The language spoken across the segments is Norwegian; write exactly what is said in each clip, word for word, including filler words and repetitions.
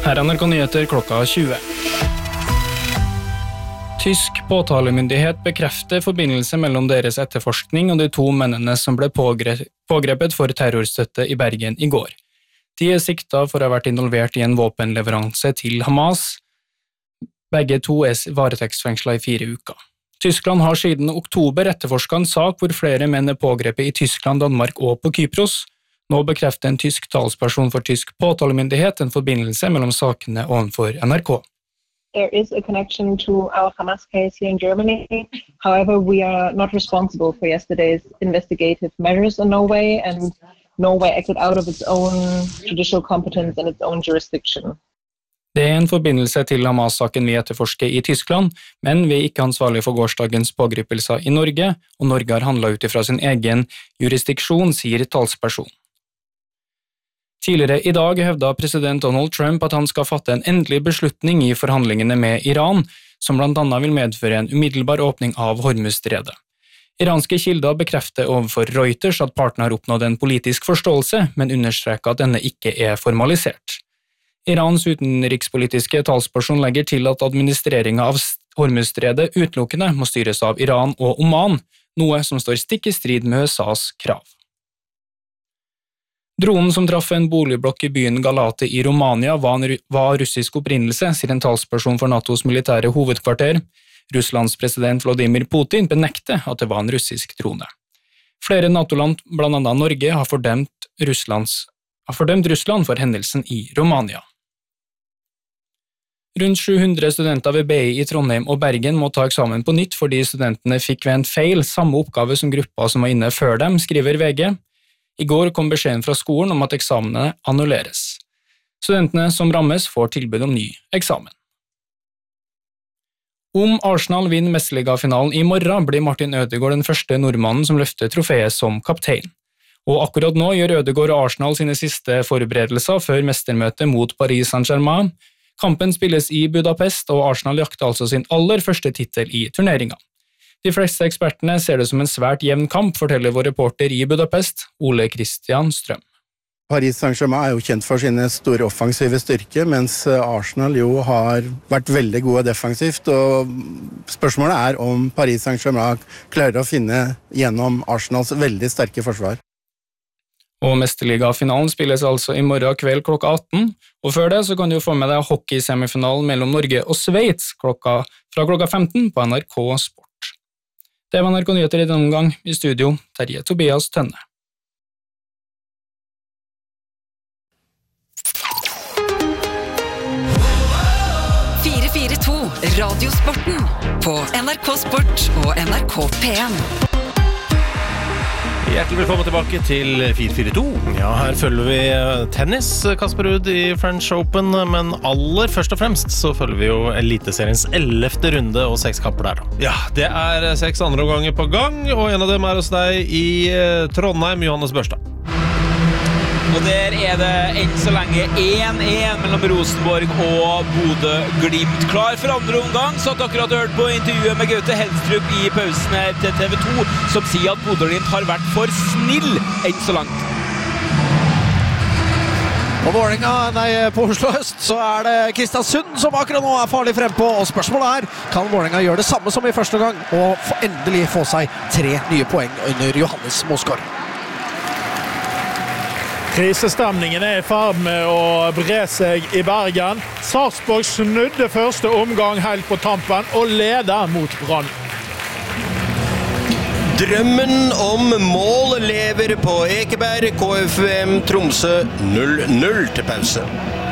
Her er N R K Nyheter klokka tjue. Tysk påtalemyndighet bekrefter forbindelse mellom deres etterforskning og de to mennene som ble pågrepet for terrorstøtte i Bergen i går. De er siktet for å ha vært involvert i en våpenleveranse til Hamas. Begge to er varetektsfengslet i fire uker. Tyskland har siden oktober etterforsket en sak hvor flere menn er pågrepet i Tyskland, Danmark og på Kypros. Nå bekrefter en tysk talsperson for tysk påtalemyndighet en forbindelse mellom sakene ovenfor N R K. There is a connection to our Hamas case here in Germany. However, we are not responsible for yesterday's investigative measures in Norway, and Norway acted out of its own judicial competence and its own jurisdiction. Det er en forbindelse til Hamas-saken vi etterforsker i Tyskland, men vi er ikke ansvarlige for gårsdagens pågripelser i Norge, og Norge har handlet ut ifra sin egen jurisdiksjon, sier talsperson. Tidligere i dag hevda president Donald Trump at han skal fatte en endelig beslutning i forhandlingene med Iran, som blant annet vil medføre en umiddelbar åpning av Hormuzstredet. Iranske kilder bekrefter overfor Reuters at partene har oppnådd en politisk forståelse, men understreker at denne ikke er formalisert. Irans utenrikspolitiske talsperson legger til at administreringen av Hormuzstredet utelukkende må styres av Iran og Oman, noe som står stikk i strid med U S A's krav. Dronen som traff en boligblokk i byen Galate i Romania var russisk opprinnelse, sier en talsperson for NATOs militære hovedkvarter. Russlands president Vladimir Putin benekter at det var en russisk drone. Flere NATO-land, blant annet Norge, har fordømt, Russlands, har fordømt Russland for hendelsen i Romania. Rundt sju hundre studenter ved B I i Trondheim og Bergen må ta eksamen på nytt fordi studentene fikk ved en feil samme oppgave som gruppa som var inne før dem, skriver V G. I går kom beskjeden fra skolen om at eksamene annulleres. Studentene som rammes får tilbud om ny eksamen. Om Arsenal vinner mesterligafinalen i morgen, blir Martin Ødegaard den første nordmannen som løfter trofeet som kaptein. Og akkurat nå gjør Ødegaard og Arsenal sine siste forberedelser før mestermøtet mot Paris Saint-Germain. Kampen spilles i Budapest, og Arsenal jakter altså sin aller første titel i turneringen. De fleste ekspertene ser det som en svært jevn kamp, forteller vår reporter i Budapest, Ole Christian Strøm. Paris Saint-Germain er jo kjent for sine store offensive styrke, mens Arsenal jo har vært veldig gode defensivt, og spørsmålet er om Paris Saint-Germain klarer å finne gjennom Arsenals veldig sterke forsvar. Og mesterligafinalen spilles altså i morgen kveld klokka atten, og før det så kan du få med deg hockeysemifinalen mellom Norge og Sveits klokka, fra klokka femten på N R K Sport. Det var N R K Nyheter i denne omgang. I studio, Terje Tobias Tønne. fire fire to Radiosporten på N R K Sport og N R K P en. Hjertelig velkommen tilbake til fire fire to. Ja, her følger vi tennis, Kasper Ruud i French Open, men aller først og fremst så følger vi jo eliteseriens ellevte runde og seks kamper der. Ja, det er seks andre omganger på gang, og en av dem er hos deg i Trondheim, Johannes Børstad. Og der er det enn så lenge én én mellom Rosenborg og Bodø Glimt. Klar for andre omgang, så at akkurat hørt på intervjuet med Gaute Helstrup i pausen her til T V to, som sier at Bodø Glimt har vært for snill enn så langt. På Vålerenga, nei, på Oslo Øst, så er det Kristiansund som akkurat nå er farlig frempå, og spørsmålet er, kan Vålerenga gjøre det samme som i første gang, og endelig få seg tre nye poeng under Johannes Mosgaard? Krisestemningen er i ferd med å bre seg i Bergen. Sarpsborg snudde første omgang helt på tampen og leder mot Brann. Drømmen om mål lever på Ekeberg. K F U M Tromsø null null til pause.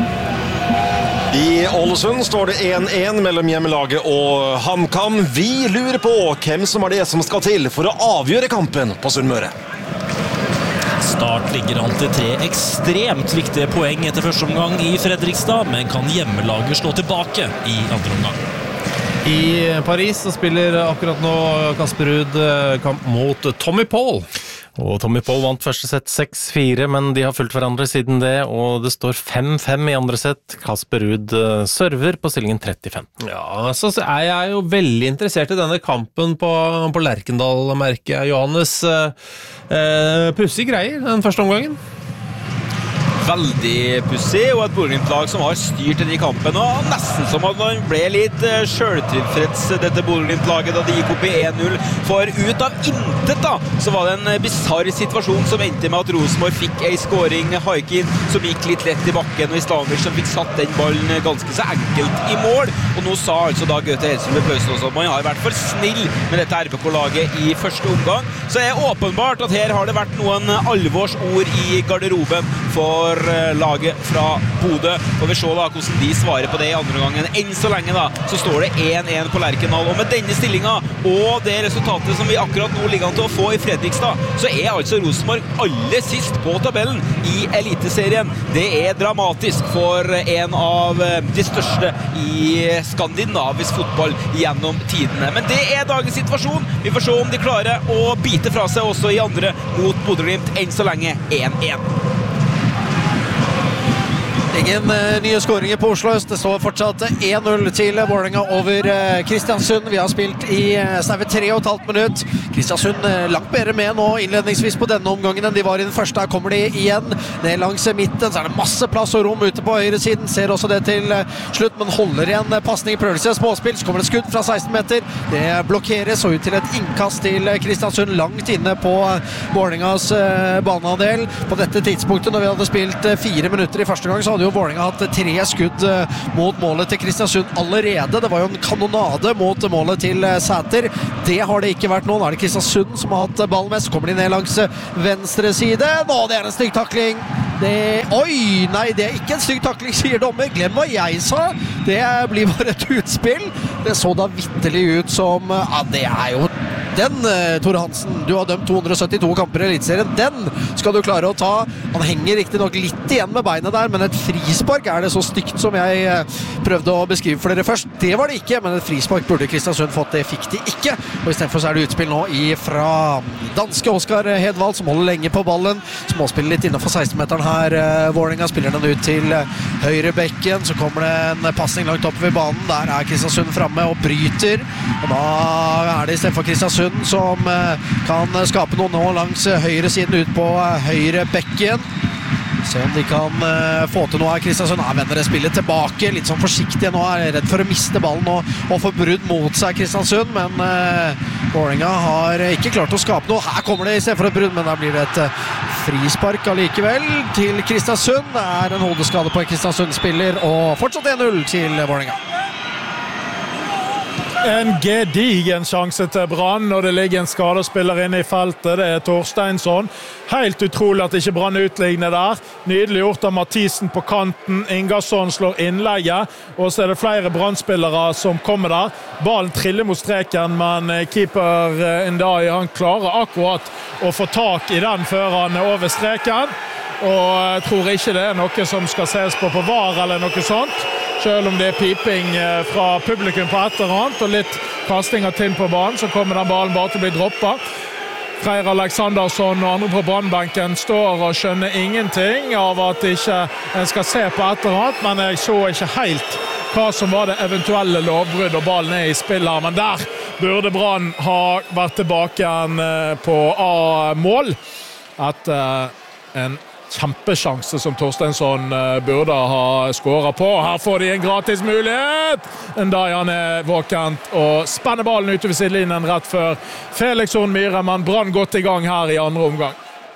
I Ålesund står det én én mellom hjemmelaget og HamKam. Vi lurer på hvem som er det som skal til for å avgjøre kampen på Sunnmøre. Start ligger an til tre ekstremt viktige poeng etter første omgang i Fredrikstad, men kan hjemmelaget slå tilbake i andre omgang. I Paris så spiller akkurat nå Kasper Ruud kamp mot Tommy Paul. Og Tommy Paul vant første sett seks fire, men de har fulgt hverandre siden det, og det står fem fem i andre sett. Kasper Ruud server på stillingen trettifem. Ja, så er jeg jo veldig interessert i denne kampen på, på Lerkendal, merker jeg. Johannes, eh, pussig greier den første omgangen. veldig pussig, og et Bodø-Glimt-lag som har styrt denne kampen, og nesten som at man ble litt selvtilfreds dette Bodø-Glimt-laget da de gikk opp i en null, for ut av intet da, så var det en bizarr situasjon som endte med at Rosenborg fikk en scoring, Haikin som gikk litt lett i bakken, og Islamic som fikk satt den ballen ganske så enkelt i mål, og nå sa altså da Gaute Helstrup ved pausen også at man har vært for snill med dette R B K-laget i første omgang, så er det åpenbart at her har det vært noen alvorsord i garderoben for laget fra Bodø, og vi ser da hvordan de svarer på det i andre gangen. Enn så lenge da, så står det en en på Lerkendal, og med denne stillingen og det resultatet som vi akkurat nå ligger an til å få i Fredrikstad, så er altså Rosenborg aller sist på tabellen i Eliteserien. Det er dramatisk for en av de største i skandinavisk fotball gjennom tidene. Men det er dagens situasjon. Vi får se om de klarer å bite fra seg også i andre mot Bodø-Glimt. Enn så lenge en en. Ingen uh, nye skåringer på Oslo Øst. Det står fortsatt en null til Vålerenga over uh, Kristiansund. Vi har spilt i uh, snaue tre og et halvt minutt. Kristiansund uh, langt bedre med nå innledningsvis på denne omgangen enn de var i den første. Her kommer de igjen ned langs midten. Så er det masse plass og rom ute på høyre siden. Ser også det til uh, slutt, men holder igjen uh, passning i prøvelse. Småspill. Så kommer det skudd fra seksten meter. Det blokkeres og ut til et innkast til uh, Kristiansund langt inne på uh, Vålerengas uh, baneandel. På dette tidspunktet, når vi hadde spilt uh, fire minutter i første gang, så hadde jo Vålerenga hatt tre skudd mot målet til Kristiansund allerede. Det var jo en kanonade mot målet til Sæter. Det har det ikke vært nå. Nå er det Kristiansund som har hatt ballen mest. Så kommer de ned langs venstre side. Nå, det er en stygg takling. Det... Oi, nei, det er ikke en stygg takling, sier dommer. Glem hva jeg sa. Det blir bare et utspill. Det så da vittelig ut som... Ja, det er jo den, Tore Hansen. Du har dømt to hundre og syttito kamper i Eliteserien. Den skal du klare å ta. Han henger riktig nok litt igjen med beinet der, men et frispark er det så stygt som jeg prøvde å beskrive for dere først. Det var det ikke, men et frispark burde Kristiansund fått. Det fikk de ikke. Og i stedet for så er det utspill nå fra danske Oskar Hedvald, som holder lenge på ballen. Småspiller litt innenfor seksten-meteren her. Vålerenga spiller den ut til høyre bekken. Så kommer det en passning langt opp ved banen. Der er Kristiansund fremme og bryter. Og da er det i stedet for Kristiansund som kan skape noe nå langs høyre siden ut på høyre bekken. Se om de kan uh, få til noe her. Kristiansund er venner det spillet tilbake, litt sånn forsiktige nå, er redd for å miste ballen og, og få brudd mot seg Kristiansund, men uh, Vålerenga har ikke klart å skape noe. Her kommer det i stedet for et brudd, men da blir det et uh, frispark allikevel til Kristiansund. Det er en hodeskade på en Kristiansund-spiller, og fortsatt en null til Vålerenga. En gedigen sjanse til Brann, og det ligger en skadespiller inne i feltet. Det er Torsteinsson. Helt utrolig at ikke Brann utligner der. Nydelig gjort av Mathisen på kanten. Ingarsson slår innlegget, og så er det flere Brann-spillere som kommer der. Ballen triller mot streken, men keeper Ndai, han klarer akkurat å få tak i den før han er over streken. Og jeg tror ikke det er noe som skal ses på på V A R eller noe sånt. Selv om det er piping fra publikum på et eller annet, og litt kasting av Tinn på banen, så kommer den ballen bare til å bli droppet. Freyr Aleksandersson og andre på brannbenken står og skjønner ingenting av at ikke en skal se på et eller annet, men jeg så ikke helt hva som var det eventuelle lovbrudd, og ballen er i spill her. Men der burde Brann ha vært tilbake igjen på A-mål etter en kjempesjanse som Torsteinsson burde ha skåret på. Her får de en gratis mulighet. Ndai han er våkent og spenner ballen utover sidelinjen rett før Felix Horn Myhre, men Brann godt i gang her i andre omgang.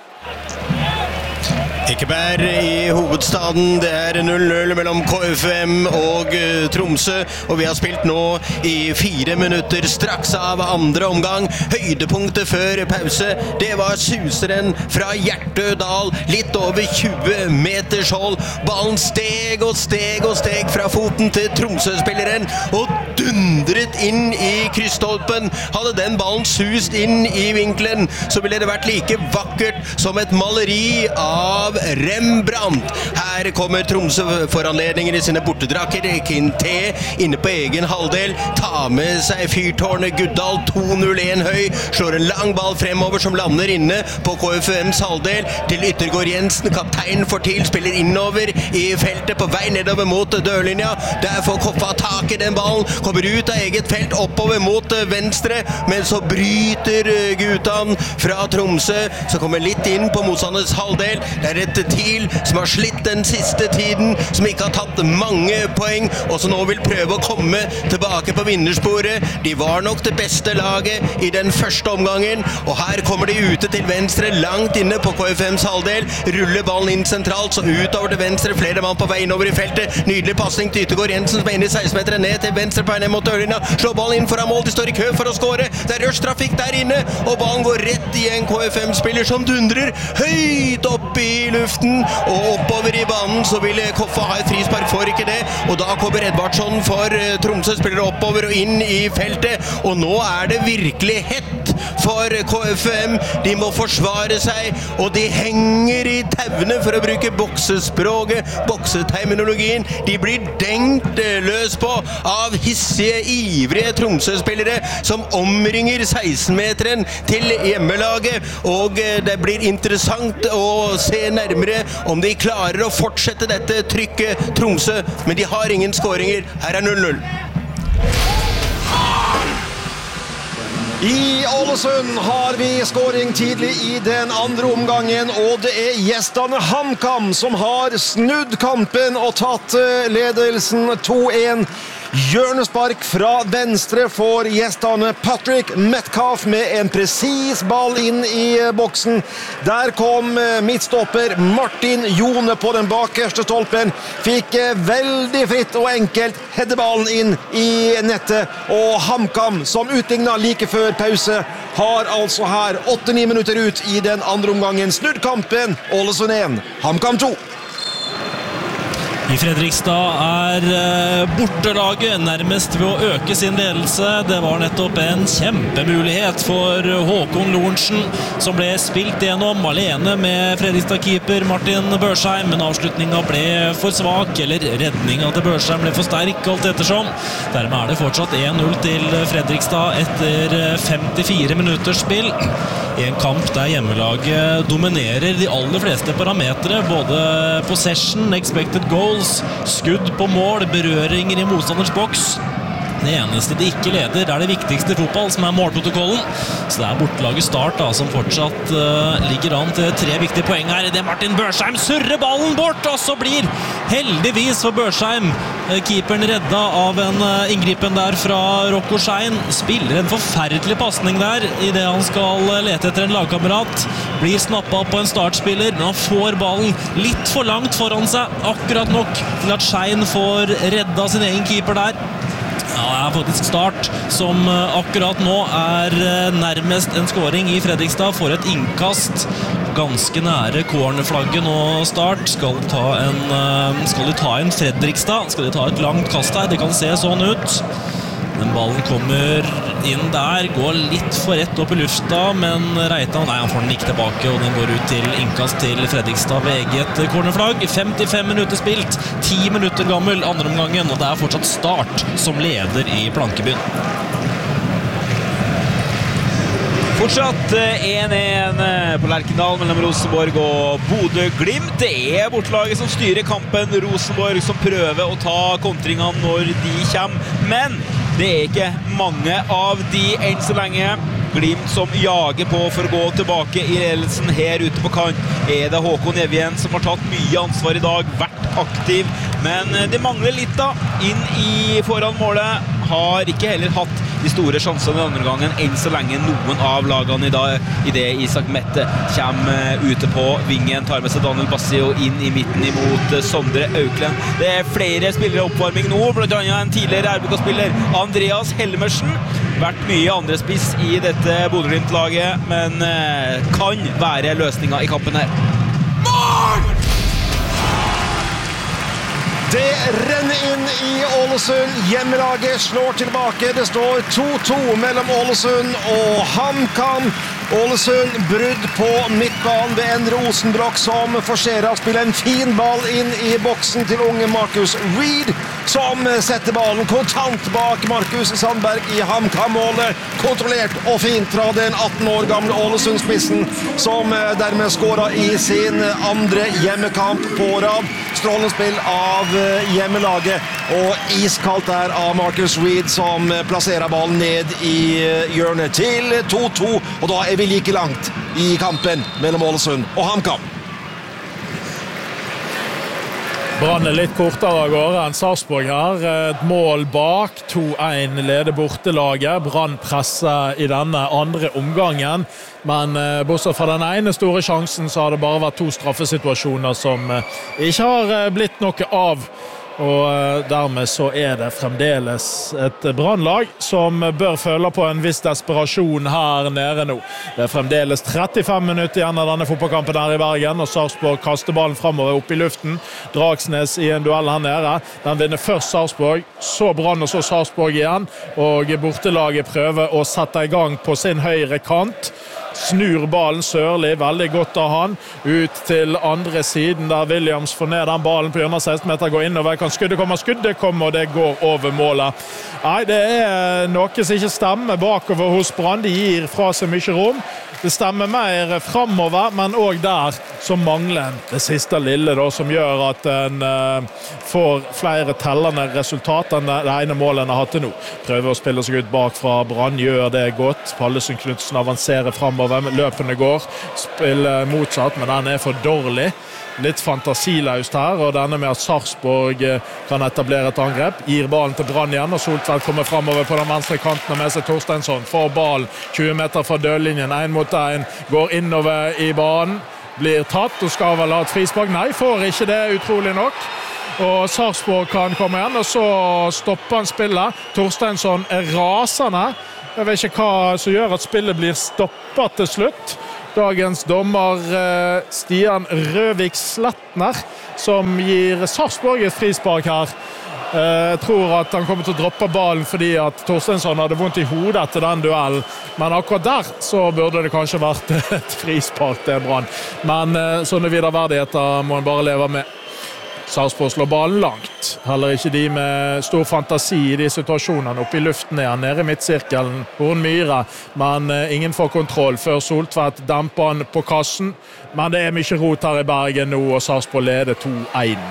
Ekeberg i hovedstaden, det er null null mellom K F M og uh, Tromsø, og vi har spilt nå i fire minutter straks av andre omgang. Høydepunktet før pause, det var suseren fra Hjertødal, litt over tjue meters hold. Ballen steg og steg og steg fra foten til Tromsø-spilleren, og dundret inn i krysstolpen. Hadde den ballen sust inn i vinkelen, så ville det vært like vakkert som et maleri av Rembrandt. Her kommer Tromsø for anledninger i sine bortedrakker. Kinté inne på egen halvdel, ta med seg fyrtårnet Guddal, to null en høy, slår en lang ball fremover som lander inne på K F M's halvdel til Yttergård Jensen. Kapteinen får til, spiller innover i feltet på vei nedover mot dørlinja. Der får Koffa tak i den ballen, kommer ut av eget felt oppover mot venstre, men så bryter Gutan fra Tromsø, så kommer litt inn på motstanders halvdel. Det er et et TIL som har slitt den siste tiden, som ikke har tatt mange poeng, og som nå vil prøve å komme tilbake på vinnersporet. De var nok det beste laget i den første omgangen, og her kommer de ute til venstre, langt inne på K F M's halvdel, ruller ballen inn sentralt, så utover til venstre, flere mann på vei innover i feltet, nydelig passning til Yttergård Jensen, som er inne i seksten-meteren, ned til venstre på ned mot dørlinja, slår ballen inn foran mål, de står i kø for å skåre, det er rush-trafikk der inne, og ballen går rett i en K F M-spiller som dundrer høyt opp i luften og oppover i banen, så vil Koffa ha et frispark, får ikke det, og da kommer Edvardsson for Tromsø, spiller oppover og inn i feltet, og nå er det virkelig hett for K F M, de må forsvare seg, og de henger i tauene for å bruke boksespråket, bokseterminologien, de blir dengt løs på av hissige, ivrige Tromsø-spillere som omringer seksten-meteren til hjemmelaget, og det blir interessant å se nærmere om de klarer å fortsette dette trykket Tromsø, men de har ingen skåringer. Her er null null. I Ålesund har vi skåring tidlig i den andre omgangen, og det er gjestene HamKam som har snudd kampen og tatt ledelsen to en. Hjørnespark fra venstre for gjestene Patrick Metcalf med en presis ball inn i boksen. Der kom midtstopper Martin Jone på den bakerste stolpen. Fikk veldig fritt og enkelt heddeballen inn i nettet. Og HamKam, som utlignet like før pause, har altså her åtte ni minutter ut i den andre omgangen snudd kampen. Ålesund én, HamKam to. I Fredrikstad er bortelaget nærmest ved å øke sin ledelse. Det var nettopp en kjempemulighet for Håkon Lorentzen, som ble spilt gjennom alene med Fredrikstad-keeper Martin Børsheim, men avslutningen ble for svak, eller redningen til Børsheim ble for sterk, alt ettersom. Dermed er det fortsatt en null til Fredrikstad etter femtifire minutters spill. I en kamp der hjemmelaget dominerer de aller fleste parametre, både possession, expected goals, skudd på mål, berøringer i motstanders boks. Det eneste de ikke leder er det viktigste i fotball, som er målprotokollen. Så det er bortelaget Start da, som fortsatt uh, ligger an til tre viktige poeng her. Det er Martin Børsheim surrer ballen bort, og så blir heldigvis for Børsheim uh, keeperen redda av en uh, inngripen der fra Rocco Schein. Spiller en forferdelig passning der i det han skal uh, lete etter en lagkamerat. Blir snappet på en startspiller, men han får ballen litt for langt foran seg, akkurat nok til at Schein får redda sin egen keeper der. Ja, det er faktisk Start som akkurat nå er nærmest en skåring i Fredrikstad, får et innkast ganske nære cornerflagget nå. Start skal, ta en, skal de ta en Fredrikstad, skal de ta et langt kast her, det kan se sånn ut. Den ballen kommer inn der, går litt for rett opp i lufta, men Reitan, nei, han får den ikke tilbake, og den går ut til innkast til Fredrikstad ved eget cornerflagg. femtifem minutter spilt, ti minutter gammel andre omgangen, og det er fortsatt Start som leder i Plankebyen. Fortsatt en en på Lerkendal mellom Rosenborg og Bodø Glimt. Det er bortelaget som styrer kampen. Rosenborg som prøver å ta kontringene når de kommer, men det er ikke mange av de enn så lenge. Glimt som jager på for å gå tilbake i ledelsen. Her ute på kant er det Håkon Evjen som har tatt mye ansvar i dag, vært aktiv, men det mangler litt da, inn i foran målet. Har ikke heller hatt de store sjansene i andre gangen enn så lenge noen av lagene i dag, i det Isak Mette kommer ute på vingen, tar med seg Daniel Bassi og inn i midten imot Sondre Auklend. Det er flere spillere i oppvarming nå, blant annet en tidligere R B K-spiller, Andreas Helmersen. Vært mye andre spiss i dette Bodø Glimt-laget, men kan være løsningen i kampen her. Mål! Det renner inn i Ålesund. Hjemmelaget slår tilbake. Det står to to mellom Ålesund og HamKam. Ålesund brudd på midtbanen ved Endre Osenbrokk som forserer å spille en fin ball inn i boksen til unge Marcus Reed, som setter ballen kontant bak Markus Sandberg i HamKam-målet. Kontrollert og fint fra den atten år gamle Ålesund-spissen, som dermed skåret i sin andre hjemmekamp på rad. Strålende spill av hjemmelaget, og iskaldt der av Marcus Reed, som plasserer ballen ned i hjørnet til to to, og da er vi like langt i kampen mellom Ålesund og HamKam. Brann er litt kortere av gårde enn Sarpsborg her. Et mål bak, to en leder bortelaget. Brann presser i denne andre omgangen. Men eh, bortsett fra den ene store sjansen så har det bare vært to straffesituasjoner som eh, ikke har eh, blitt noe av. Og eh, dermed så er det fremdeles et Brannlag som bør føle på en viss desperasjon her nede nå. Det er fremdeles trettifem minutter igjen av denne fotballkampen her i Bergen, og Sarpsborg kaster ballen fremover opp i luften. Dragsnes i en duell her nede. Den vinner først Sarpsborg, så Brann og så Sarpsborg igjen. Og bortelaget prøver å sette i gang på sin høyre kant. Snur ballen Sørli, veldig godt av han, ut til andre siden der Williams får ned den ballen på hjørnet seksten meter, går innover, kan skuddet komme, skuddet kommer, og det går over målet. Nei, det er noe som ikke stemmer bakover hos Brann, de gir fra seg mye rom. Det stemmer mer fremover, men også der som mangler det siste lille da, som gjør at en uh, får flere tellende resultat enn det ene målet en har hatt til nå. Prøver å spille seg ut bak fra Brann, gjør det godt. Pallesen Knudsen avanserer fremover, løpende går, spiller motsatt, men den er for dårlig. Litt fantasiløst her, og denne med at Sarpsborg kan etablere et angrep, gir ballen til Brann igjen, og Soltvedt kommer fremover på den venstre kanten med seg Torsteinsson, får ballen tjue meter fra dødlinjen, en mot en, går innover i banen, blir tatt og skal vel ha et frispark. Nei, får ikke det, utrolig nok. Og Sarpsborg kan komme igjen, og så stopper han spillet. Torsteinsson er rasende. Jeg vet ikke hva som gjør at spillet blir stoppet til slutt. Dagens dommer Stian Røvik Slettner, som gir Sarpsborg et frispark her. Jeg tror at han kommer til å droppe ballen fordi at Torsteinsson hadde vondt i hodet etter den duellen. Men akkurat der så burde det kanskje vært et frispark til Brann. Men sånne videreverdigheter må han bare leve med. Sarpsborg slår ballen langt. Heller ikke de med stor fantasi i de situasjonene. Oppe i luften er han nede i midtsirkelen. Horn Myhre, men ingen får kontroll før Soltvedt demper han på kassen. Men det er mye rot her i Bergen nå, og Sarpsborg leder to en.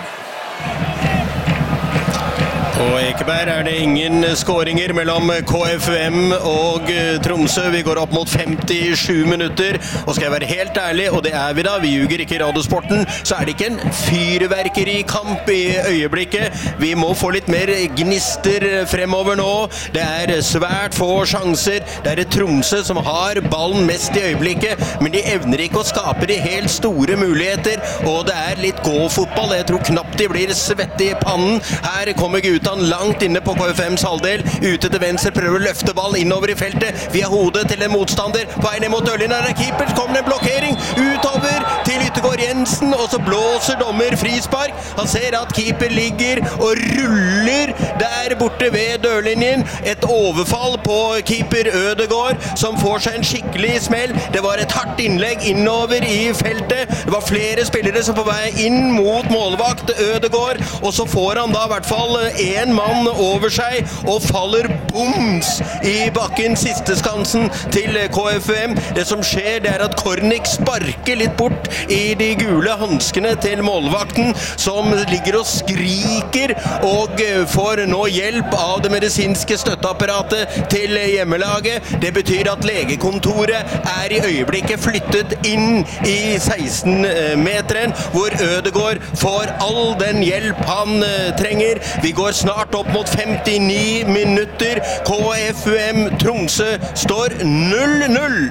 På Ekeberg er det ingen skåringer mellom K F U M og Tromsø. Vi går opp mot femtisju minutter, og skal jeg være helt ærlig, og det er vi da, vi ljuger ikke i Radiosporten, så er det ikke en fyrverkerikamp i øyeblikket. Vi må få litt mer gnister fremover nå. Det er svært få sjanser. Det er et Tromsø som har ballen mest i øyeblikket, men de evner ikke å skape de helt store muligheter, og det er litt gå-fotball. Jeg tror knapt de blir svette i pannen. Her kommer gutta langt inne på K F M's halvdel, ute til venstre, prøver å løfte ball innover i feltet, via hodet til en motstander, på vei ned mot dørlinjen, der er keeper, kommer en blokkering, utover til Yttergård Jensen, og så blåser dommer frispark. Han ser at keeper ligger og ruller der borte ved dørlinjen, et overfall på keeper Ødegård, som får seg en skikkelig smell. Det var et hardt innlegg innover i feltet, det var flere spillere som på vei inn mot målvakt Ødegård, og så får han da i hvert fall en en mann over seg og faller boms i bakken, siste skansen til K F U M. Det som skjer, det er at Kornik sparker litt bort i de gule hanskene til målvakten, som ligger og skriker og får nå hjelp av det medisinske støtteapparatet til hjemmelaget. Det betyr at legekontoret er i øyeblikket flyttet inn i seksten-meteren, hvor Ødegård får all den hjelp han trenger. Vi går snart opp mot femtini minutter. K F U M Tromsø står null null.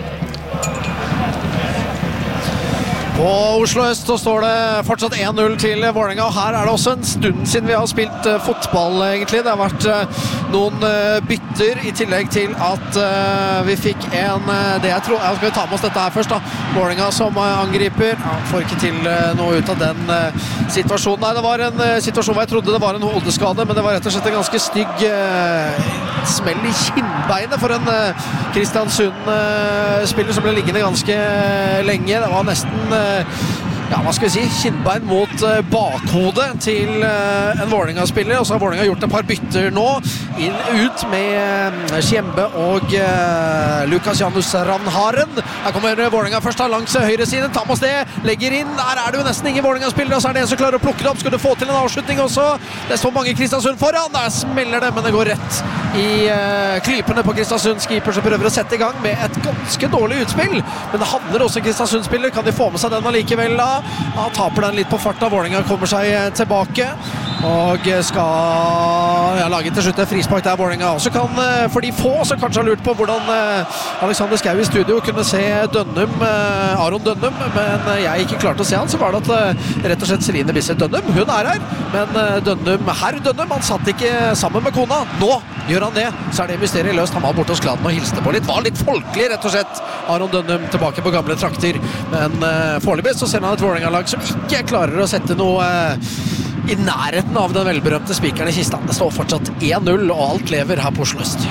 På Oslo Øst så står det fortsatt en null til Vålerenga, og her er det også en stund siden vi har spilt uh, fotball egentlig. Det har vært uh, noen uh, bytter i tillegg til at uh, vi fikk en, uh, det jeg tror, ja, skal vi ta med oss dette her først da, Vålerenga som uh, angriper, ja, får ikke til uh, noe ut av den uh, situasjonen. Nei, det var en uh, situasjon hvor jeg trodde det var en hodeskade, men det var rett og slett en ganske stygg uh, smell i kinnbeinet for en uh, Kristiansund-spiller uh, som ble liggende ganske uh, lenge. Det var nesten uh, ja, hva skal vi si, kinnbein mot uh, bakhodet til uh, en Vålerenga-spiller, og så har Vålerenga gjort et par bytter nå, inn ut med uh, Kjembe og uh, Lukas Janus Ranharen. Her kommer Vålerenga først da, langs høyre siden, tar med oss det, legger inn, der er det jo nesten ingen Vålerenga-spillere, og så er det en som klarer å plukke det opp, skal du få til en avslutning også, det står mange Kristiansund foran, der smeller det, men det går rett i uh, klypene på Kristiansunds keeper som prøver å sette i gang med et ganske dårlig utspill, men det handler også Kristiansund-spiller, kan de få med seg den allikevel da? Han taper den litt på farta. Vålerenga kommer seg tilbake og skal ja, lage til slutt et frispark der Vålerenga også kan, for de få som kanskje har lurt på hvordan Alexander Skau i studio kunne se Dønnum, Aron Dønnum, men jeg ikke klarte å se han, så var det at rett og slett Celine Bisset Dønnum, hun er her, men Dønnum, herr Dønnum, han satt ikke sammen med kona. Nå gjør han det, så er det mysteriet løst. Han var borte hos Gladen og hilste på litt, var litt folkelig rett og slett. Aron Dønnum tilbake på gamle trakter, men uh, foreløpig så ser han et Vålerenga-lag som ikke klarer å sette noe uh, i nærheten av den velberømte spikeren i kista. Det står fortsatt én null, og alt lever her på Oslo Øst.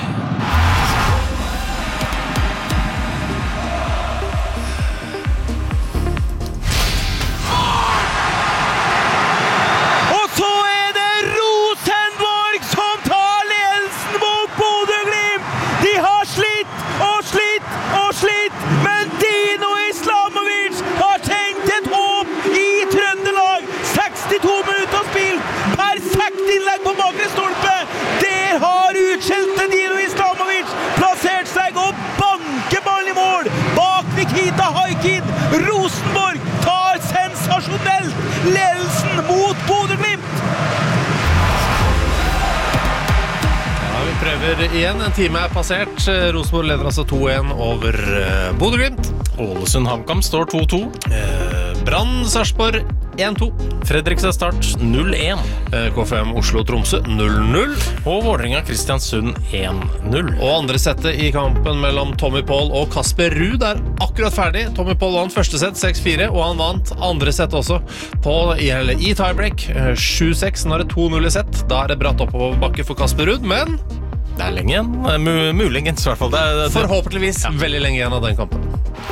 Rosenborg tar sensasjonelt ledelsen mot Bodø-Glimt. Ja, vi prøver igjen. En time er passert. Rosenborg leder altså to en over Bodø-Glimt. Ålesund HamKam står to to. Brann Sarpsborg en to. Fredrikstad Start null en. K F M Oslo Tromsø null null. Og Vålerenga Kristiansund en null. Og andre settet i kampen mellom Tommy Paul og Kasper Ruud er akkurat ferdig. Tommy Paul vant første sett seks fire, og han vant andre sett også på, i, i tiebreak sju seks. Nå er det to null i sett. Da er det bratt oppover bakke for Kasper Ruud, men det er lenge igjen. Muligens i hvert fall. Det er, det er forhåpentligvis ja. Veldig lenge igjen av den kampen.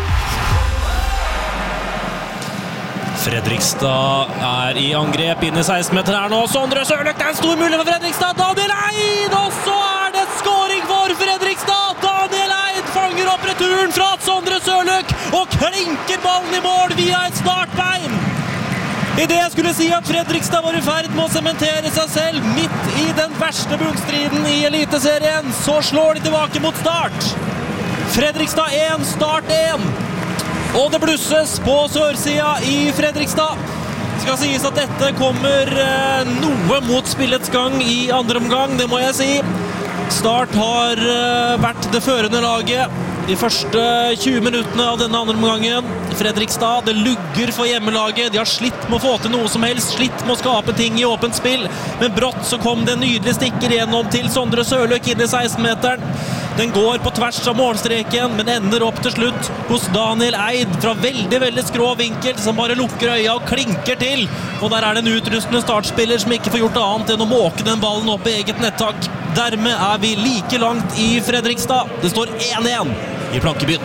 Fredrikstad er i angrep inn i seksten-meter her nå. Sondre Sørløk, det er en stor mulighet for Fredrikstad. Daniel Eid, og så er det skåring for Fredrikstad. Daniel Eid fanger opp returen fra Sondre Sørløk og klinker ballen i mål via et startbein. I det jeg skulle si at Fredrikstad var i ferd med å sementere seg selv midt i den verste bunnstriden i Eliteserien, så slår de tilbake mot Start. Fredrikstad en, Start en. Og det blusses på sørsida i Fredrikstad. Det skal sies at dette kommer eh, noe mot spillets gang i andre omgang, det må jeg si. Start har eh, vært det førende laget de første tjue minuttene av denne andre omgangen. Fredrikstad, det lugger for hjemmelaget. De har slitt med å få til noe som helst, slitt med å skape ting i åpent spill. Men brått så kom det en nydelig stikker gjennom til Sondre Sørløk inn i seksten-meteren. Den går på tvers av målstreken, men ender opp til slutt hos Daniel Eid fra veldig, veldig skrå vinkel, som bare lukker øya og klinker til. Og der er det en utrustende startspiller som ikke får gjort annet enn å måke den ballen opp i eget nettak. Dermed er vi like langt i Fredrikstad. Det står en en i Plankebyen.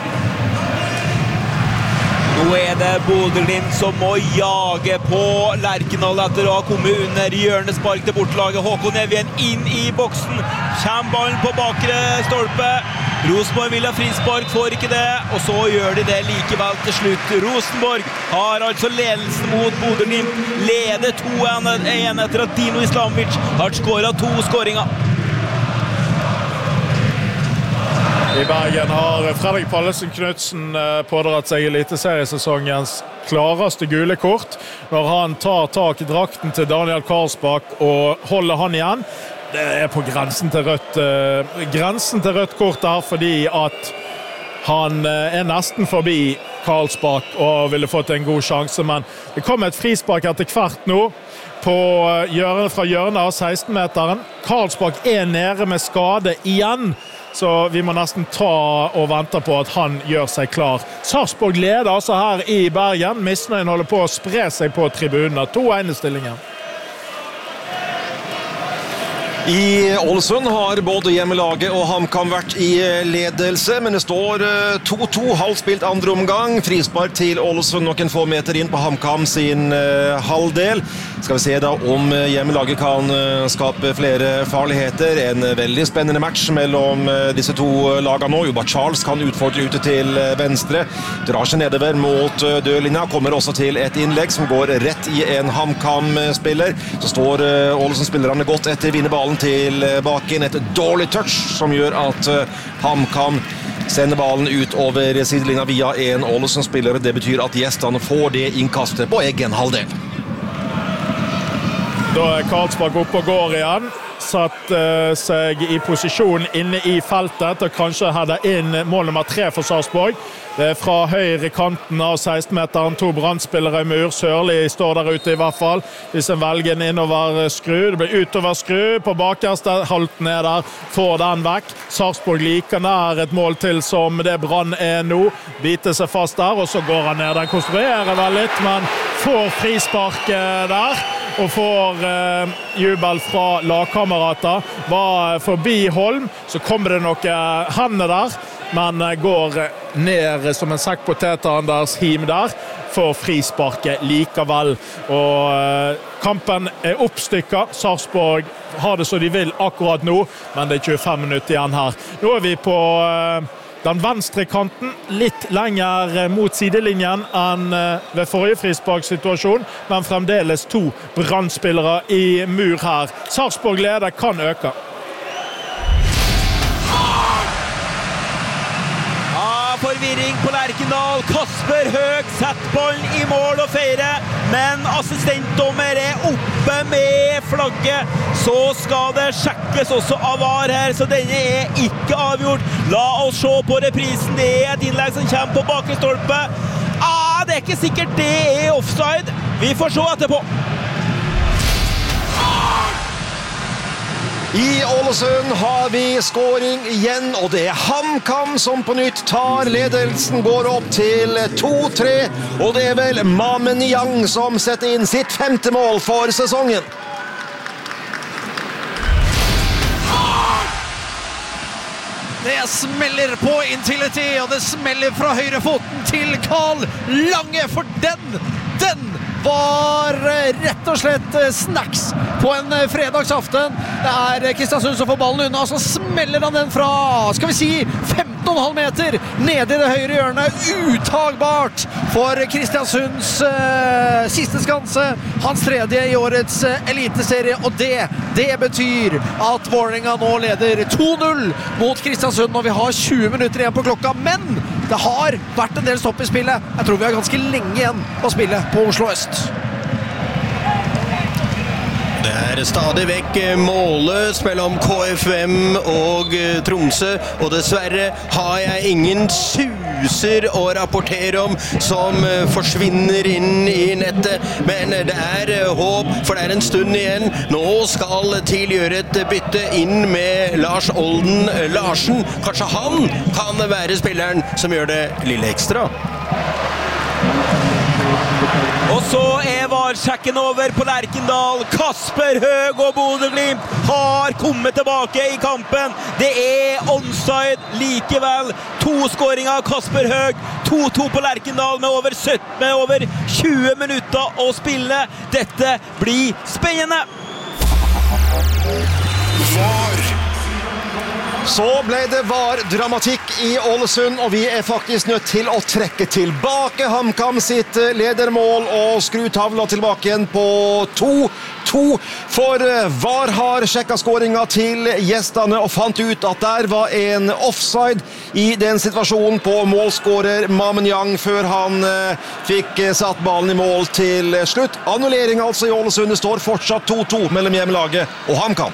Nå er det Bodø-Glimt som må jage på Lerkendal etter å ha kommet under hjørnespark til bortelaget. Håkon Evjen inn i boksen. Kjem ballen på bakre stolpe. Rosenborg vil ha frispark, får ikke det, og så gjør de det likevel til slutt. Rosenborg har altså ledelsen mot Bodø-Glimt. Leder to en etter at Dino Islamovic har skåret to skåringer. I Bergen har Fredrik Pallesen Knudsen pådratt seg eliteseriesesongens klareste gule kort når han tar tak i drakten til Daniel Karlsbakk og holder han igjen. Det er på grensen til rødt, uh, grensen til rødt kort der, fordi at han uh, er nesten forbi Karlsbakk og ville fått en god sjanse, men det kom et frispark etter hvert nå på hjørnet, fra hjørnet av seksten-meteren. Karlsbakk er nede med skade igjen, så vi må nesten ta og vente på at han gjør seg klar. Sarpsborg leder altså her i Bergen. Misnøyen holder på å spre seg på tribunen. to en stillingen. I Ålesund har både hjemmelaget og HamKam vært i ledelse, men det står to to, halvspilt andre omgang. Frispark til Ålesund noen få meter inn på HamKam sin uh, halvdel. Skal vi se da om hjemmelaget kan uh, skape flere farligheter. En veldig spennende match mellom uh, disse to lagene nå. Juba Charles kan utfordre ute til uh, venstre. Drar seg nedover mot uh, dørlinja. Kommer også til et innlegg som går rett i en HamKam-spiller. Så står uh, Ålesund-spillerne godt etter vinnerballen til baken. Et dårlig touch som gjør at HamKam sender ballen ut over sidelinja via en Ålesund-spiller. Det betyr at gjestene får det innkastet på egen halvdel. Da er Karlsbakk oppe og går igjen. Satt uh, seg i posisjon inne i feltet og kanskje hadde inn mål nummer tre for Sarpsborg. Det er fra høyre kanten av seksten-meteren, to brannspillere i mur. Sørli står der ute i hvert fall. Hvis en velger en innover skru, det blir utover skru på bakerste. Halten er der, får den vekk. Sarpsborg liker nær et mål til som det Brann er nå. Biter seg fast der, og så går han ned. Den konstruerer vel litt, men får frispark der. Og får eh, jubel fra lagkamerater. Var forbi Holm, så kommer det noen hender der, men går ned som en sekk poteter Anders Him der, får frisparket likevel. Og eh, kampen er oppstykket. Sarpsborg har det så de vil akkurat nå, men det er tjuefem minutter igjen her. Nå er vi på eh, den venstre kanten, litt lenger mot sidelinjen enn ved forrige frisparksituasjon, men fremdeles to brannspillere i mur her. Sarpsborg leder kan øke. Forvirring på Lerkendal. Kasper Høeg setter ballen i mål og feirer, men assistentdommer er oppe med flagget. Så skal det sjekkes også av V A R her, så denne er ikke avgjort. La oss se på reprisen. Det er et innlegg som kommer på bakre stolpe. Ah, det er ikke sikkert det er offside. Vi får se etterpå. I Ålesund har vi scoring igjen, og det er HamKam som på nytt tar ledelsen, går opp til to tre, og det er vel Mamen Yang som setter inn sitt femte mål for sesongen. Det smeller på Intility, og det smeller fra høyrefoten til Karl Lange, for den, den var rett og slett snacks på en fredagsaften. Det er Kristiansund som får ballen unna, så smeller han den fra, skal vi si, femten komma fem meter nede i det høyre hjørnet. Uttagbart for Kristiansunds uh, siste skanse, hans tredje i årets uh, eliteserie, og det, det betyr at Vålerenga nå leder to null mot Kristiansund når vi har tjue minutter igjen på klokka, men det har vært en del stopp i spillet. Jeg tror vi har ganske lenge igjen å spille på Oslo Øst. Det er stadig vekk målløst mellom K F M og Tromsø, og dessverre har jeg ingen suser å rapportere om som forsvinner inn i nettet, men det er håp, for det er en stund igjen. Nå skal TIL gjøre et bytte inn med Lars Olden Larsen. Kanskje han kan være spilleren som gjør det lille ekstra. Og så er V A R-sjekken over på Lerkendal. Kasper Høeg og Bodø Glimt har kommet tilbake i kampen. Det er onside likevel. To skåringer av Kasper Høeg. to to på Lerkendal med over sytten, med over tjue minutter å spille. Dette blir spennende. V A R. Så ble det V A R-dramatikk i Ålesund, og vi er faktisk nødt til å trekke tilbake HamKam sitt ledermål og skru tavla tilbake igjen på to to, for V A R har sjekket skåringen til gjestene og fant ut at der var en offside i den situasjonen på målskårer Mamen Yang før han eh, fikk satt ballen i mål til slutt. Annullering altså i Ålesund. Det står fortsatt to to mellom hjemmelaget og HamKam.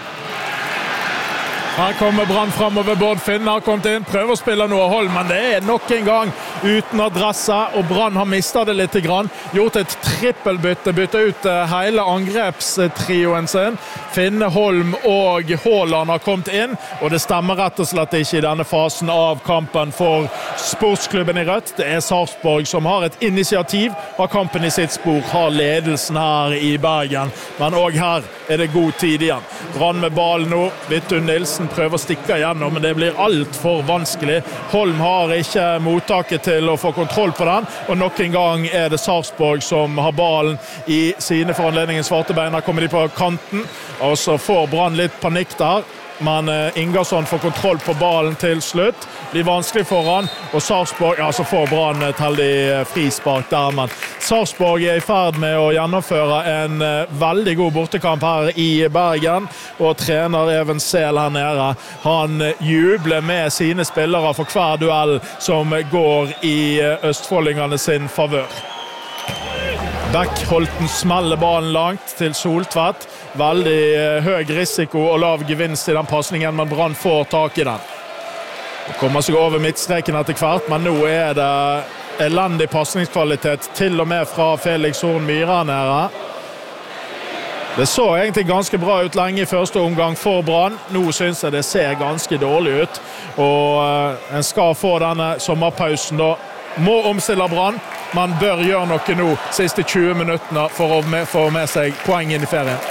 Her kommer Brann fremover. Bård Finn har kommet inn, prøver å spille noe hold, men det er nok en gang uten adresse, og Brann har mistet det litt grann. Gjort et trippelbytte, bytte ut hele angrepstrioen sin. Finne, Holm og Haaland har kommet inn, og det stemmer rett og slett ikke i denne fasen av kampen for sportsklubben i Rødt. Det er Sarpsborg som har et initiativ, har kampen i sitt spor, har ledelsen her i Bergen, men også her er det god tid igjen. Brann med ball nå, Vittun Nilsen prøver å stikke igjennom, men det blir alt for vanskelig. Holm har ikke mottaket til å få kontroll på den, og nok en gang er det Sarpsborg som har ballen i sine foranledninger. Svartebein, her kommer de på kanten, og så får Brann litt panikk der. men Ingersson får kontroll på ballen til slutt. Det blir vanskelig for han, og Sarpsborg, ja, så får Brann et heldig frispark der, men Sarpsborg er i ferd med å gjennomføre en veldig god bortekamp her i Bergen, og trener Even Sel her nede. Han jubler med sine spillere for hver duell som går i østfoldingene sin favør. Beckholten smeller ballen langt til Soltvedt. Veldig høy risiko og lav gevinst i den passningen, men Brann får tak i den. Det kommer seg over midtstreken etter hvert, men nå er det elendig passningskvalitet til og med fra Felix Horn Myhre nede. Det så egentlig ganske bra ut lenge i første omgang for Brann. Nå synes jeg det ser ganske dårlig ut, og en skal få denne sommerpausen da. Må omstille Brann, man bør gjøre noe nå siste tjue minuttene for å få med seg poeng inn i ferien.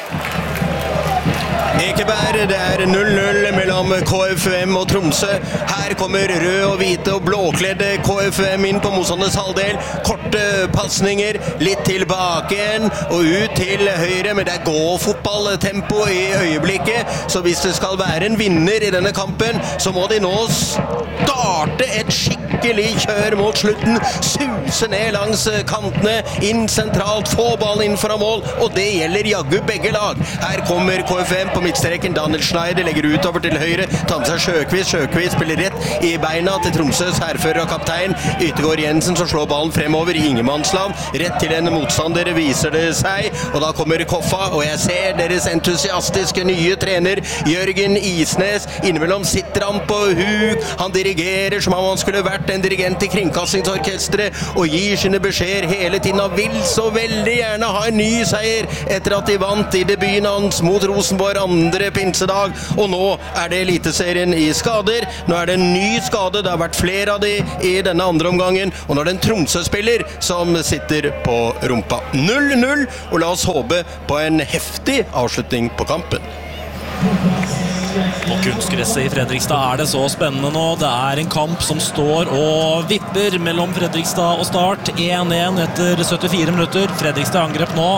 Ekeberg, det er null null mellom K F U M og Tromsø. Her kommer rød og hvite og blåkledde K F U M inn på motstanders halvdel. Korte passninger, litt tilbake igjen og ut til høyre, men det er gå-fotballtempo i øyeblikket. Så hvis det skal være en vinner i denne kampen, så må de nå starte et skikkelig kjør mot slutten. Suse ned langs kantene, inn sentralt, få ballen inn foran mål, og det gjelder jaggu begge lag. Her kommer K F U M på midtstreken, Daniel Schneider legger utover til høyre, tar med seg Sjøkvist, Sjøkvist spiller rett i beina til Tromsøs herfører og kaptein Yttergård Jensen, som slår ballen fremover i Ingemannsland, rett til en motstander viser det seg, og da kommer Koffa, og jeg ser deres entusiastiske nye trener Jørgen Isnes. Innimellom sitter han på huk, han dirigerer som om han skulle vært en dirigent i kringkastingsorkestret, og gir sine beskjeder hele tiden. Han vil så veldig gjerne ha en ny seier etter at de vant i debuten hans mot Rosenborg andre pinsedag, og nå er det eliteserien i skader. Nå er det en ny skade, det har vært flere av de i denne andre omgangen, og nå er det en Tromsø-spiller som sitter på rumpa. null null, og la oss håpe på en heftig avslutning på kampen. På kunstgresset i Fredrikstad er det så spennende nå. Det er en kamp som står og vipper mellom Fredrikstad og Start. én én etter syttifire minutter. Fredrikstad angrep nå.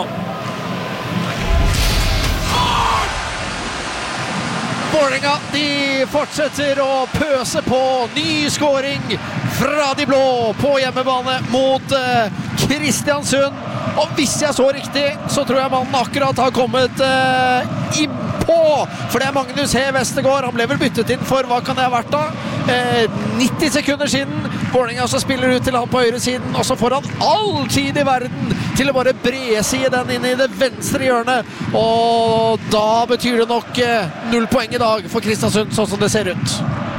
Vålerenga, de fortsetter å pøse på. Ny scoring fra de blå på hjemmebane mot uh, Kristiansund. Og hvis jeg så riktig, så tror jeg mannen akkurat har kommet uh, innpå. For det er Magnus He Vestergaard. Han ble vel byttet inn for, hva kan det ha vært da? Uh, nitti sekunder siden. Vålerenga så spiller ut til han på høyre siden, og så får han all tid i verden til å bare brese den inn i det venstre hjørnet. Og da betyr det nok uh, null poeng i dag for Kristiansund, sånn som det ser ut.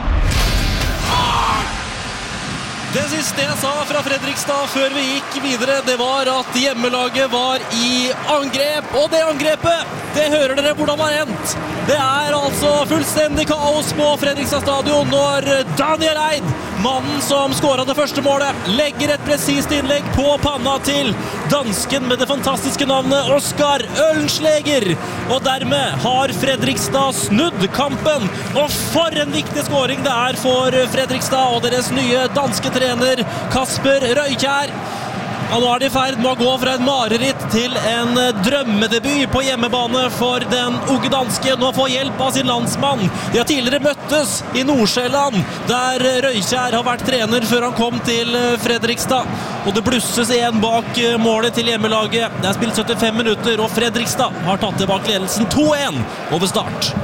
Det siste jeg sa fra Fredrikstad før vi gikk videre, det var at hjemmelaget var i angrep, og det angrepet, det hører dere hvordan det har endt. Det er altså fullstendig kaos på Fredrikstad stadion når Daniel Eid, mannen som skåret det første målet, legger et presist innlegg på panna til dansken med det fantastiske navnet Oskar Ølnsleger. Og dermed har Fredrikstad snudd kampen, og for en viktig skåring det er for Fredrikstad og deres nye danske trener Kasper Røykjær. Og nå er de i ferd med å gå fra en mareritt til en drømmedebut på hjemmebane for den unge danske. Nå får hjelp av sin landsmann. De har tidligere møttes i Nordsjælland, der Røykjær har vært trener før han kom til Fredrikstad. Og det blusses igjen bak målet til hjemmelaget. Det er spilt syttifem minutter, og Fredrikstad har tatt tilbake ledelsen to én over Start.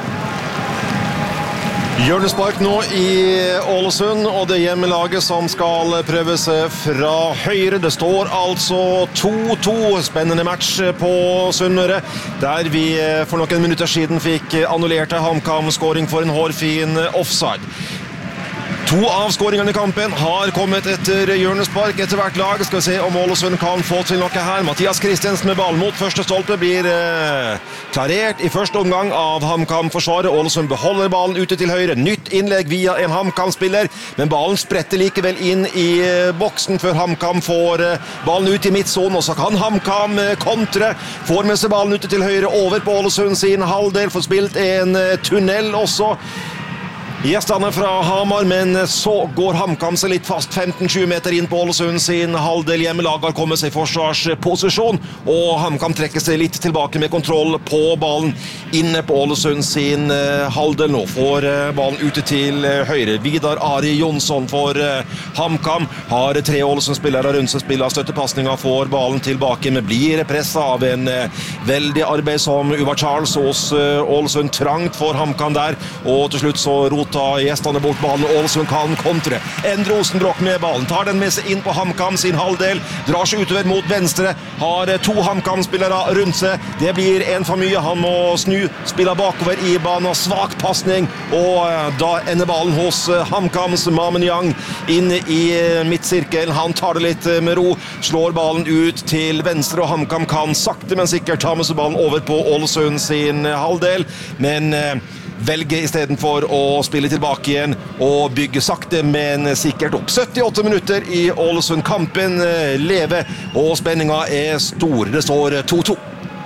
Hjørnespark nå i Ålesund, og det hjemmelaget som skal prøve seg fra høyre. Det står altså to to. Spennende match på Sunnmøre, der vi for noen minutter siden fikk annullert HamKam-skåring for en hårfin offside. To av skåringene i kampen har kommet etter hjørnespark etter hvert lag. Skal vi se om Ålesund kan få til noe her. Mathias Kristiansen med ball mot første stolpe blir eh, klarert i første omgang av HamKam-forsvaret. Ålesund beholder ballen ute til høyre. Nytt innlegg via en HamKam-spiller, men ballen spretter likevel inn i eh, boksen før HamKam får eh, ballen ut i midtsonen, og så kan HamKam eh, kontre. Får med seg ballen ute til høyre over på Ålesund sin halvdel, får spilt en eh, tunnel også. gjestene fra Hamar, men så går HamKam seg litt fast femten til tjue meter inn på Ålesund sin halvdel. Hjemmelag har kommet seg i forsvarsposisjon, og HamKam trekker seg litt tilbake med kontroll på ballen inne på Ålesund sin halvdel. Nå får ballen ute til høyre. Vidar Ari Jonsson for HamKam har tre Ålesund-spillere rundt seg, spiller støttepasninger, får ballen tilbake, men blir presset av en veldig arbeidsom Uvar Charles hos Ålesund. Trangt for HamKam der, og til slutt så rota gjestene bort ballen. Ålesund kan kontre. Endre Rosenbrokk med ballen, tar den med seg inn på HamKam sin halvdel, drar seg utover mot venstre, har to HamKam-spillere rundt seg. Det blir en for mye, han må snu, spiller bakover i banen, svak passning, og da ender ballen hos HamKams Mamen Yang inn i midtsirkelen. Han tar det litt med ro, slår ballen ut til venstre, og HamKam kan sakte, men sikkert ta med seg ballen over på Ålesund sin halvdel, men velger i stedet for å spille tilbake igjen og bygge sakte, men sikkert opp. syttiåtte minutter i Ålesund. Kampen lever, og spenningen er stor. Det står to to.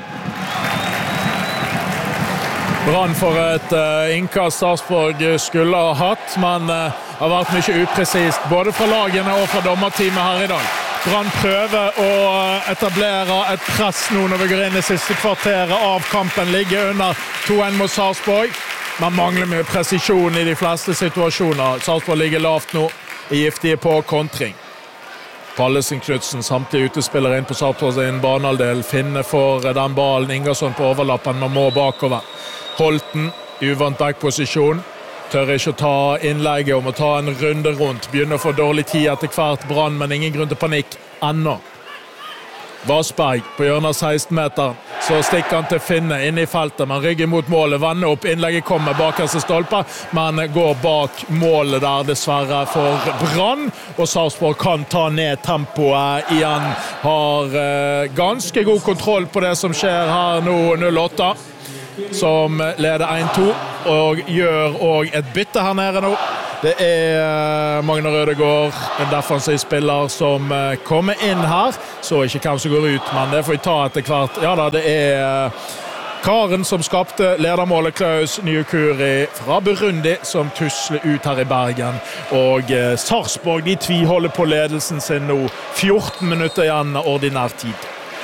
Brann for et uh, innkast Sarpsborg skulle ha hatt, men uh, har vært mye upresist, både fra lagene og fra dommerteamet her i dag. Brann prøver å etablere et press nå når vi går inn i siste kvarteret av kampen, ligger under to en mot Sarpsborg. Man mangler mye presisjon i de fleste situasjoner. Sarpsborg ligger lavt nå, er giftige på kontring. Pallesen Knudsen, samtidig utespiller inn på Sarpsborg sin banehalvdel, finner for den ballen, Ingersson på overlappen, man må bakover. Holten, uvant backposisjon, tør ikke å ta innlegget om å ta en runde rundt, begynner å få dårlig tid etter hvert Brann, men ingen grunn til panikk ennå. Vassberg på hjørnet seksten meter, så stikker han til Finne inn i feltet, man rygger mot målet, vanner opp, innlegget kommer bakerste stolpe, men går bak målet der dessverre for Brann, og Sarpsborg kan ta ned tempoet igjen, har eh, ganske god kontroll på det som skjer her nå, null åtte, som leder en to, og gjør og et bytte her nede nå. Det er Magnar Rødegård, en defensiv spiller som kommer inn her, så ikke hvem som går ut, men det får vi ta etter hvert. Ja da, det er karen som skapte ledermålet, Klaus Nyukuri fra Burundi, som tusler ut her i Bergen. Og Sarpsborg, de tviholder på ledelsen sin nå, fjorten minutter igjen ordinær tid.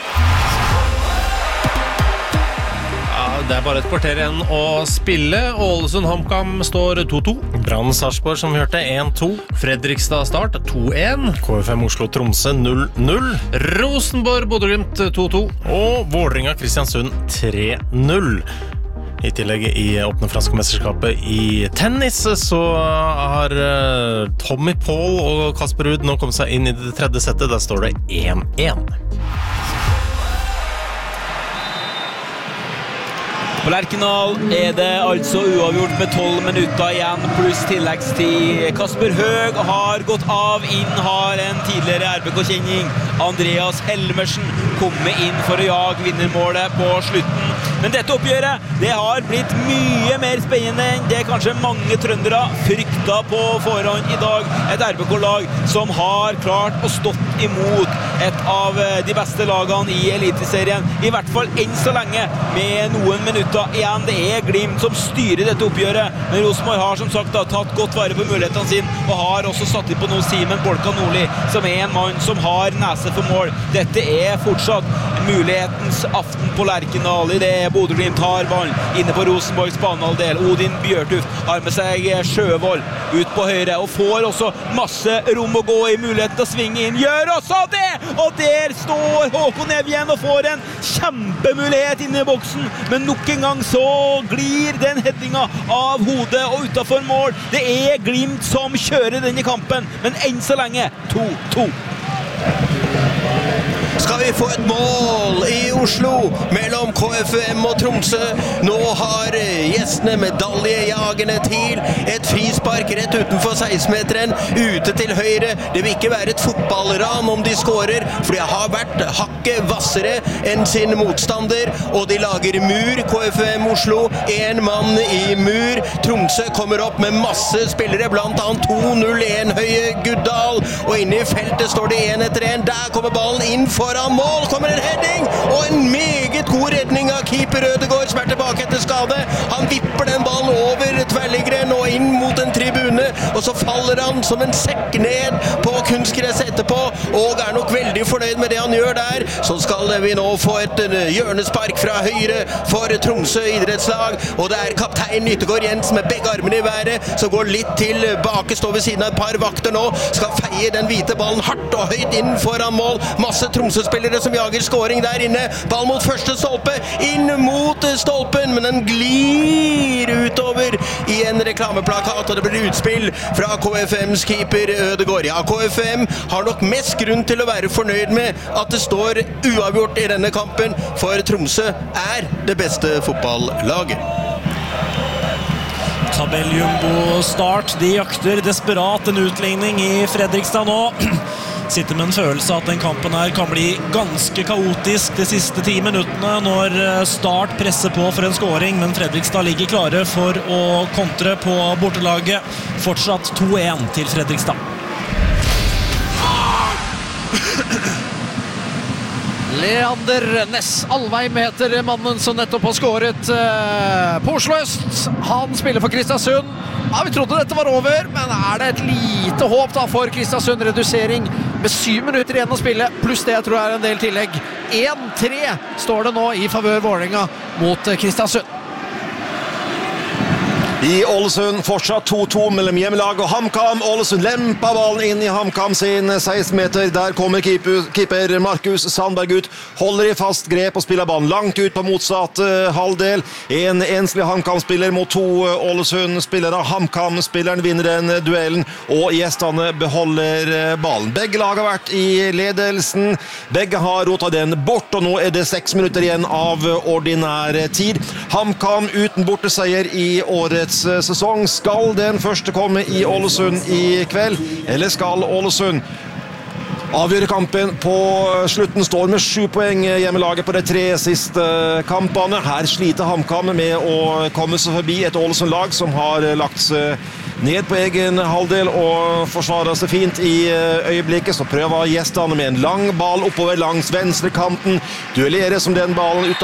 Det er bare et kvarter igjen å spille. Ålesund HamKam står to to. Brann Sarpsborg, som vi hørte, en to. Fredrikstad Start to en. K F M Oslo Tromsø null null. Rosenborg Bodø Glimt to to. Og Vålerenga Kristiansund tre null. I tillegg i åpne franske-mesterskapet i tennis så har Tommy Paul og Kasper Ruud nå kommet seg inn i det tredje settet. Der står det en en. På Lerkendal er det altså uavgjort med tolv minutter igjen pluss tilleggstid. Kasper Høeg har gått av, inn har en tidligere R B K-kjenning. Andreas Helmersen kommer inn for å jage vinnermålet på slutten. Men dette oppgjøret, det har blitt mye mer spennende enn det kanskje mange trøndere frykta på forhånd i dag. Et R B K-lag som har klart å stått imot et av de beste lagene i Eliteserien. I hvert fall enn så lenge, med noen minutter igjen. Det er Glimt som styrer dette oppgjøret, men Rosenborg har som sagt da, tatt godt vare på mulighetene sine, og har også satt inn på noe Simen Bolka Nordli, som er en mann som har nese for mål. Dette er fortsatt mulighetens aften på Lerkendal. I det Bodø Glimt har ballen inne på Rosenborgs banehalvdel. Odin Bjørtuft har med seg Sjøvold ut på høyre, og får også masse rom å gå i, muligheten til å svinge inn. Gjør også det! Og der står Håkon Evjen og får en kjempemulighet inne i boksen, men nok en gang så glir den headinga av hodet og utenfor mål. Det er Glimt som kjører denne kampen, men enn så lenge to to. Skal vi få et mål i Oslo mellom K F M og Tromsø? Nå har gjestene medaljejagerne til et frispark rett utenfor seksten-meteren, ute til høyre. Det vil ikke være et fotballran om de skårer, for det har vært hakket vassere enn sin motstander, og de lager mur. K F M Oslo, en mann i mur. Tromsø kommer opp med masse spillere, blant annet to null en høye Guddal, og inne i feltet står det en etter en. Der kommer ballen inn foran mål, kommer en heading, og en meget god redning av keeper Rødegård, som er tilbake etter skade. Han vipper den ballen over tverrliggeren og inn mot en og så faller han som en sekk ned på kunstgress etterpå, og er nok veldig fornøyd med det han gjør der. Så skal vi nå få et hjørnespark fra høyre for Tromsø idrettslag, og det er kaptein Nyttegård Jensen med begge armene i været, som går litt tilbake, står ved siden av et par vakter nå, skal feie den hvite ballen hardt og høyt inn foran mål. Masse Tromsø-spillere som jager scoring der inne. Ball mot første stolpe, inn mot stolpen, men den glir utover i en reklameplakat, og det blir utspill fra K F M's keeper Ødegaard. Ja, K F M har nok mest grunn til å være fornøyd med at det står uavgjort i denne kampen, for Tromsø er det beste fotballaget. Tabelljumbo start, de jakter desperat en utligning i Fredrikstad nå. Sitter med en følelse at den kampen her kan bli ganske kaotisk de siste ti minuttene når Start presser på for en scoring, men Fredrikstad ligger klare for å kontre på bortelaget. Fortsatt to én til Fredrikstad. Leander Ness Alveim heter mannen som nettopp har skåret uh, på Oslo Øst. Han spiller for Kristiansund. Ja, vi trodde dette var over, men er det et lite håp da for Kristiansund? Redusering med syv minutter igjen å spille, pluss det jeg tror er en del tillegg. én tre står det nå i favør Vålerenga mot Kristiansund. I Ålesund fortsatt to to mellom hjemmelag og HamKam. Ålesund lemper ballen inn i HamKam sin seksten meter. Der kommer keeper, keeper Markus Sandberg ut, holder i fast grep og spiller ballen langt ut på motsatt uh, halvdel. En enslig HamKam-spiller mot to uh, Ålesund-spillere. HamKam-spilleren vinner den uh, duellen, og gjestene beholder uh, ballen. Begge lag har vært i ledelsen. Begge har rotet den bort, og nå er det seks minutter igjen av uh, ordinær tid. HamKam uten borteseier i årets sesong. Skal den første komme i Ålesund i kveld, eller skal Ålesund avgjøre kampen på slutten? Står med sju poeng hjemmelaget på de tre siste kampene. Her sliter HamKam med å komme seg forbi et Ålesund-lag som har lagt seg ned på egen halvdel og forsvarer seg fint i øyeblikket. Så prøver gjestene med en lang ball oppover langs venstre kanten, duellerer som den ballen ut